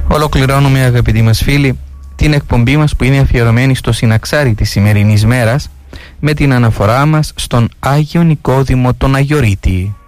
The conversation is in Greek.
Ολοκληρώνουμε, αγαπητοί μας φίλοι, την εκπομπή μας που είναι αφιερωμένη στο συναξάρι της σημερινής μέρας με την αναφορά μας στον Άγιο Νικόδημο τον Αγιορείτη.